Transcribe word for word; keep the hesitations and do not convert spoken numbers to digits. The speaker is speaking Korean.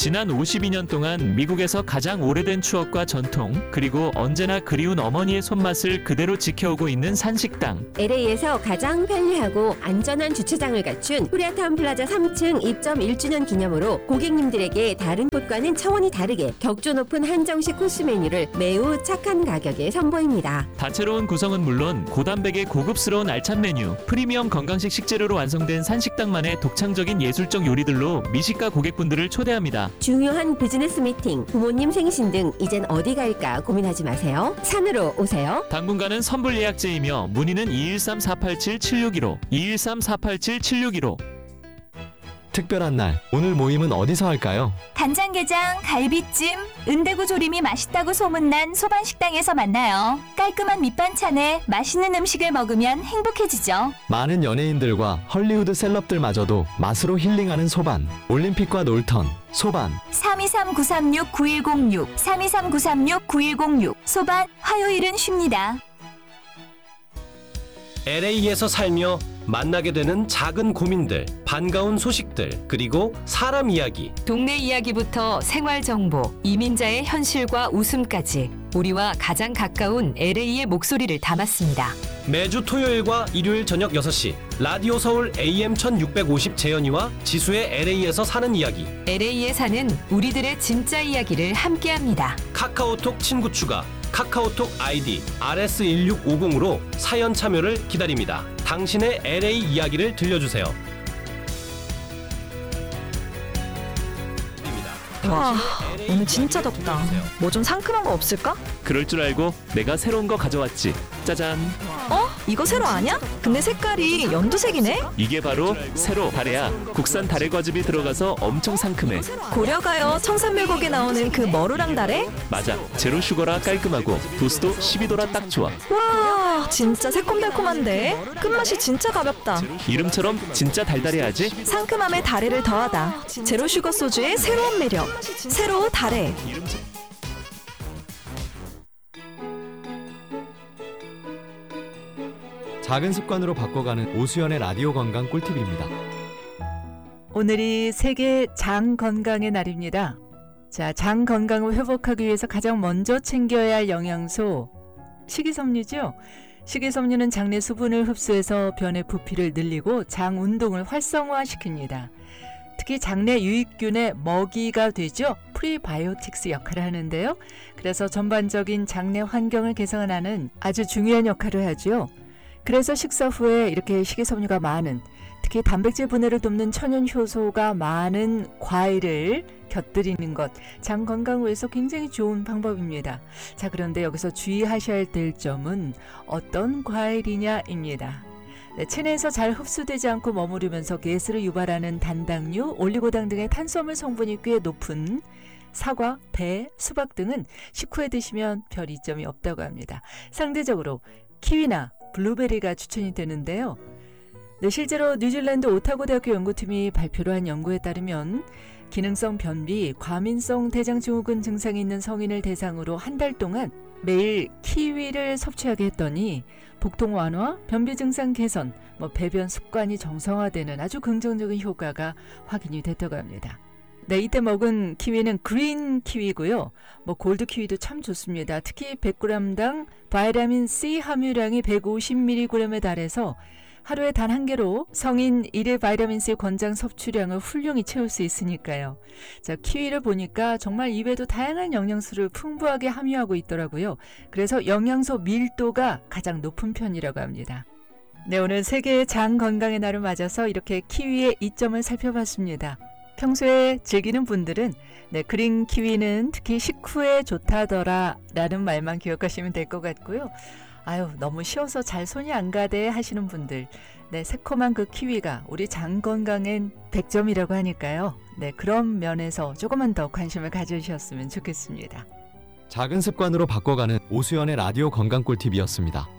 지난 오십이 년 동안 미국에서 가장 오래된 추억과 전통, 그리고 언제나 그리운 어머니의 손맛을 그대로 지켜오고 있는 산식당. 엘에이에서 가장 편리하고 안전한 주차장을 갖춘 코리아타운 플라자 삼 층 입점 일 주년 기념으로 고객님들에게 다른 곳과는 차원이 다르게 격조 높은 한정식 코스 메뉴를 매우 착한 가격에 선보입니다. 다채로운 구성은 물론 고단백의 고급스러운 알찬 메뉴, 프리미엄 건강식 식재료로 완성된 산식당만의 독창적인 예술적 요리들로 미식가 고객분들을 초대합니다. 중요한 비즈니스 미팅, 부모님 생신 등 이젠 어디 갈까 고민하지 마세요. 산으로 오세요. 당분간은 선불 예약제이며 문의는 이일삼 사팔칠 칠육일오, 이일삼 사팔칠 칠육일오. 특별한 날, 오늘 모임은 어디서 할까요? 간장게장, 갈비찜, 은대구 조림이 맛있다고 소문난 소반식당에서 만나요. 깔끔한 밑반찬에 맛있는 음식을 먹으면 행복해지죠. 많은 연예인들과 헐리우드 셀럽들마저도 맛으로 힐링하는 소반. 올림픽과 놀턴, 소반. 삼이삼 구삼육 구일공육, 삼이삼 구삼육 구일공육. 소반, 화요일은 쉽니다. 엘에이에서 살며 만나게 되는 작은 고민들, 반가운 소식들, 그리고 사람 이야기. 동네 이야기부터 생활 정보, 이민자의 현실과 웃음까지 우리와 가장 가까운 엘에이의 목소리를 담았습니다. 매주 토요일과 일요일 저녁 여섯 시 라디오 서울 에이엠 천육백오십 재현이와 지수의 엘에이에서 사는 이야기. 엘에이에 사는 우리들의 진짜 이야기를 함께합니다. 카카오톡 친구 추가, 카카오톡 아이디 알에스 일육오공으로 사연 참여를 기다립니다. 당신의 엘에이 이야기를 들려주세요. 와, 오늘 진짜 덥다. 뭐 좀 상큼한 거 없을까? 그럴 줄 알고 내가 새로운 거 가져왔지. 짜잔. 어? 이거 새로 아냐? 근데 색깔이 연두색이네? 이게 바로 새로 다래야. 국산 다래 과즙이 들어가서 엄청 상큼해. 고려가요 청산물곡에 나오는 그 머루랑 다래? 맞아. 제로 슈거라 깔끔하고 도수도 십이 도라 딱 좋아. 와, 진짜 새콤달콤한데? 끝맛이 진짜 가볍다. 이름처럼 진짜 달달해야지. 상큼함에 다래를 더하다. 제로 슈거 소주의 새로운 매력. 새로 다래. 작은 습관으로 바꿔가는 오수연의 라디오 건강 꿀팁입니다. 오늘이 세계 장 건강의 날입니다. 자, 장 건강을 회복하기 위해서 가장 먼저 챙겨야 할 영양소, 식이섬유죠. 식이섬유는 장내 수분을 흡수해서 변의 부피를 늘리고 장 운동을 활성화시킵니다. 특히 장내 유익균의 먹이가 되죠. 프리바이오틱스 역할을 하는데요. 그래서 전반적인 장내 환경을 개선하는 아주 중요한 역할을 하죠. 그래서 식사 후에 이렇게 식이섬유가 많은, 특히 단백질 분해를 돕는 천연 효소가 많은 과일을 곁들이는 것, 장 건강을 위해서 굉장히 좋은 방법입니다. 자, 그런데 여기서 주의하셔야 될 점은 어떤 과일이냐입니다. 네, 체내에서 잘 흡수되지 않고 머무르면서 가스를 유발하는 단당류, 올리고당 등의 탄수화물 성분이 꽤 높은 사과, 배, 수박 등은 식후에 드시면 별 이점이 없다고 합니다. 상대적으로 키위나 블루베리가 추천이 되는데요. 네, 실제로 뉴질랜드 오타고 대학교 연구팀이 발표를 한 연구에 따르면 기능성 변비, 과민성 대장증후군 증상이 있는 성인을 대상으로 한 달 동안 매일 키위를 섭취하게 했더니 복통 완화, 변비 증상 개선, 뭐 배변 습관이 정상화되는 아주 긍정적인 효과가 확인이 됐다고 합니다. 네, 이때 먹은 키위는 그린 키위고요. 뭐 골드 키위도 참 좋습니다. 특히 백 그램당 바이타민 C 함유량이 백오십 밀리그램에 달해서 하루에 단 한 개로 성인 일일 바이타민 C 권장 섭취량을 훌륭히 채울 수 있으니까요. 자, 키위를 보니까 정말 입에도 다양한 영양소를 풍부하게 함유하고 있더라고요. 그래서 영양소 밀도가 가장 높은 편이라고 합니다. 네, 오늘 세계 장 건강의 날을 맞아서 이렇게 키위의 이점을 살펴봤습니다. 평소에 즐기는 분들은 네, 그린 키위는 특히 식후에 좋다더라 라는 말만 기억하시면 될 것 같고요. 아유, 너무 쉬워서 잘 손이 안 가대 하시는 분들, 네, 새콤한 그 키위가 우리 장 건강엔 백 점이라고 하니까요. 네, 그런 면에서 조금만 더 관심을 가져주셨으면 좋겠습니다. 작은 습관으로 바꿔가는 오수연의 라디오 건강 꿀팁이었습니다.